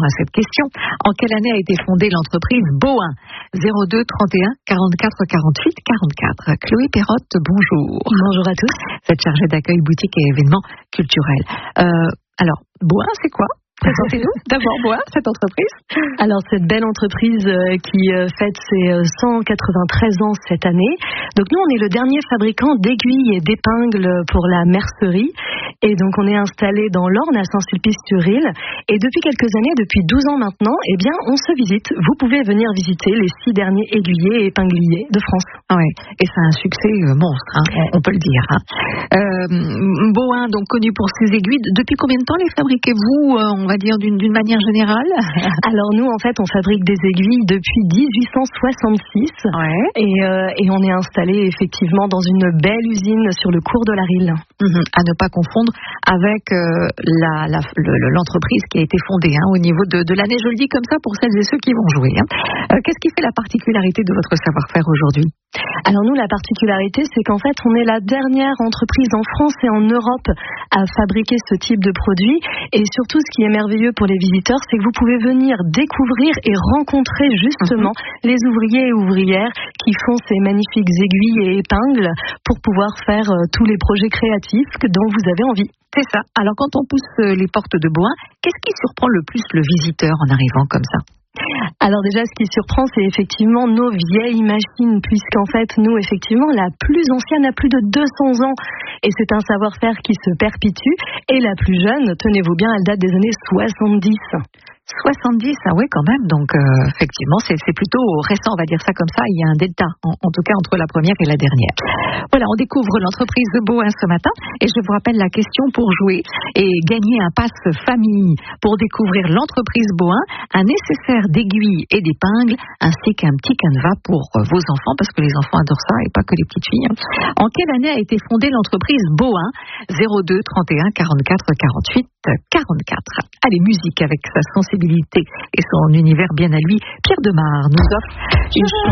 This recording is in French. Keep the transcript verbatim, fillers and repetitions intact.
à cette question. En quelle année a été fondée l'entreprise Boin? zéro deux trente et un quarante-quatre quarante-huit quarante-quatre. Chloé Perrotte, bonjour. Bonjour à tous. Vous êtes chargée d'accueil boutique et événements culturels. Euh, alors, Boin, c'est quoi? Présentez-nous d'abord Boin, cette entreprise. Alors, cette belle entreprise euh, qui euh, fête ses euh, cent quatre-vingt-treize ans cette année. Donc, nous, on est le dernier fabricant d'aiguilles et d'épingles pour la mercerie. Et donc, on est installé dans l'Orne à Saint-Sulpice-sur-Île. Et depuis quelques années, depuis douze ans maintenant, eh bien, on se visite. Vous pouvez venir visiter les six derniers aiguillés et épingliers de France. Oui, et c'est un succès euh, monstre, hein, on, on peut le dire. Hein. Euh, Boin, donc connu pour ses aiguilles. Depuis combien de temps les fabriquez-vous, euh, on va dire d'une, d'une manière générale? Alors nous, en fait, on fabrique des aiguilles depuis dix-huit cent soixante-six. Ouais. Et, euh, et on est installé effectivement dans une belle usine sur le cours de la Rille. Mmh, à ne pas confondre avec euh, la, la, le, l'entreprise qui a été fondée hein, au niveau de, de l'année. Je le dis comme ça pour celles et ceux qui vont jouer. Hein. Euh, qu'est-ce qui fait la particularité de votre savoir-faire aujourd'hui? Alors nous, la particularité, c'est qu'en fait, on est la dernière entreprise en France et en Europe à fabriquer ce type de produit. Et surtout, ce qui est merveilleux pour les visiteurs, c'est que vous pouvez venir découvrir et rencontrer justement mmh. les ouvriers et ouvrières qui font ces magnifiques aiguilles et épingles pour pouvoir faire euh, tous les projets créatifs dont vous avez envie. C'est ça. Alors quand on pousse les portes de Boin, qu'est-ce qui surprend le plus le visiteur en arrivant comme ça? Alors déjà, ce qui surprend, c'est effectivement nos vieilles machines, puisqu'en fait, nous, effectivement, la plus ancienne a plus de deux cents ans, et c'est un savoir-faire qui se perpétue, et la plus jeune, tenez-vous bien, elle date des années soixante-dix. soixante-dix, ah ouais quand même, donc euh, effectivement c'est, c'est plutôt récent, on va dire ça comme ça, il y a un delta en, en tout cas entre la première et la dernière. Voilà, on découvre l'entreprise de Boin ce matin et je vous rappelle la question pour jouer et gagner un pass famille pour découvrir l'entreprise Boin, un nécessaire d'aiguilles et d'épingles ainsi qu'un petit canevas pour vos enfants parce que les enfants adorent ça et pas que les petites filles. En quelle année a été fondée l'entreprise Boin? zéro deux trente et un quarante-quatre quarante-huit quarante-quatre. Allez, musique avec sa sensibilité et son univers bien à lui. Pierre Demar nous offre une